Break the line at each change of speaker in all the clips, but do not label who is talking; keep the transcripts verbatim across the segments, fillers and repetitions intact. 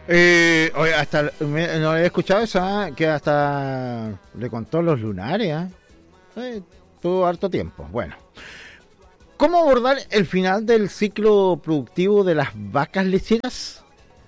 Eh, oye, hasta me, no he escuchado eso, ¿eh? Que hasta le contó los lunares, ¿eh? Eh, tuvo harto tiempo. Bueno, ¿cómo abordar el final del ciclo productivo de las vacas lecheras?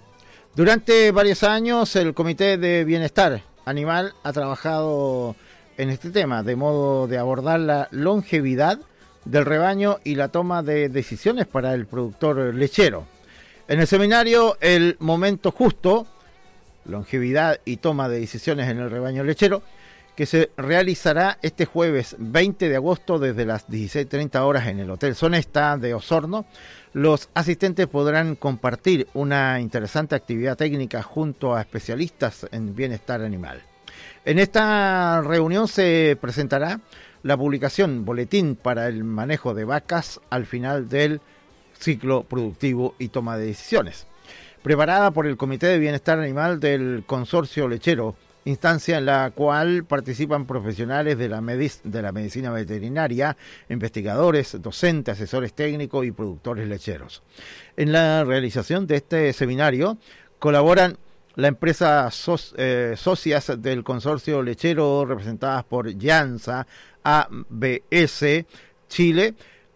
Durante varios años el Comité de Bienestar Animal ha trabajado en este tema, de modo de abordar la longevidad del rebaño y la toma de decisiones para el productor lechero. En el seminario El Momento Justo, longevidad y toma de decisiones en el rebaño lechero, que se realizará este jueves veinte de agosto desde las dieciséis treinta horas en el Hotel Sonesta de Osorno, los asistentes podrán compartir una interesante actividad técnica junto a especialistas en bienestar animal. En esta reunión se presentará la publicación Boletín para el manejo de vacas al final del ciclo productivo y toma de decisiones, preparada por el Comité de Bienestar Animal del Consorcio Lechero, instancia en la cual participan profesionales de la, medic- de la medicina veterinaria, investigadores, docentes, asesores técnicos y productores lecheros. En la realización de este seminario colaboran la empresa so- eh, socias del consorcio lechero representadas por Llanza, A B S, Chile,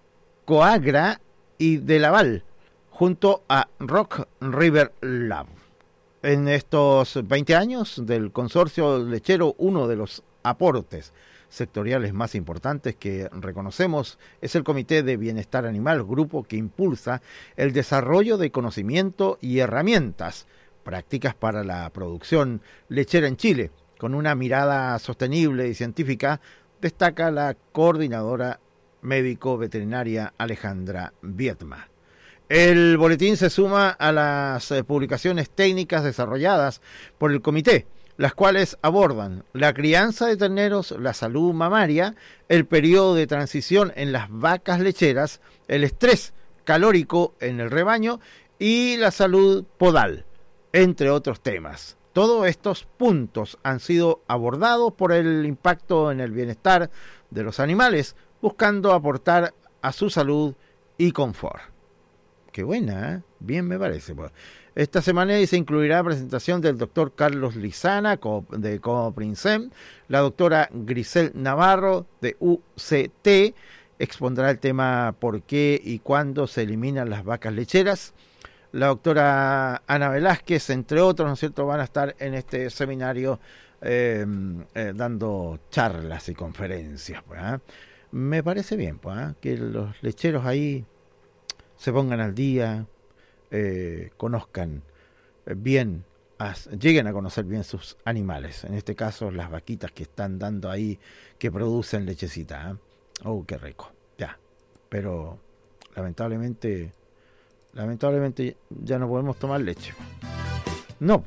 Coagra y De Laval, junto a Rock River Lab. En estos veinte años del consorcio lechero, uno de los aportes sectoriales más importantes que reconocemos es el Comité de Bienestar Animal, grupo que impulsa el desarrollo de conocimiento y herramientas prácticas para la producción lechera en Chile. Con una mirada sostenible y científica, destaca la coordinadora médico-veterinaria Alejandra Viedma. El boletín se suma a las eh, publicaciones técnicas desarrolladas por el comité, las cuales abordan la crianza de terneros, la salud mamaria, el periodo de transición en las vacas lecheras, el estrés calórico en el rebaño y la salud podal, entre otros temas. Todos estos puntos han sido abordados por el impacto en el bienestar de los animales, buscando aportar a su salud y confort. Qué buena, ¿eh? Bien me parece. Esta semana se incluirá presentación del doctor Carlos Lizana de Coprinsem, la doctora Grisel Navarro de U C T, expondrá el tema por qué y cuándo se eliminan las vacas lecheras. La doctora Ana Velázquez, entre otros, ¿no es cierto?, van a estar en este seminario eh, eh, dando charlas y conferencias. Pues, ¿eh? Me parece bien, pues, ¿eh? Que los lecheros ahí se pongan al día, eh, conozcan bien, as, lleguen a conocer bien sus animales. En este caso, las vaquitas que están dando ahí, que producen lechecita. ¿eh? Oh, qué rico. Ya, pero lamentablemente... Lamentablemente ya no podemos tomar leche. No, po.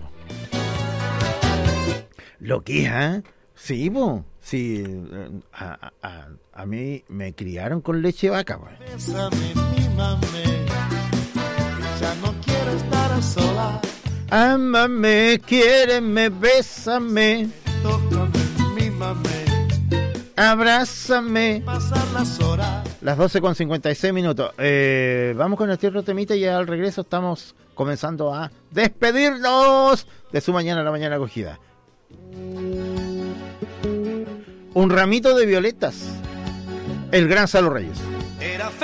Lo que es, ¿eh? Sí, po. Sí, a, a, a mí me criaron con leche de vaca, po. Bésame, mímame, ya no quiero estar sola. Ámame, quiéreme, bésame. Tócame, mímame. Abrázame. Pasar las horas. Las doce con cincuenta y seis minutos. Eh, vamos con nuestro temita y al regreso estamos comenzando a despedirnos de su mañana a la mañana acogida. Un ramito de violetas. El gran Salo Reyes. Era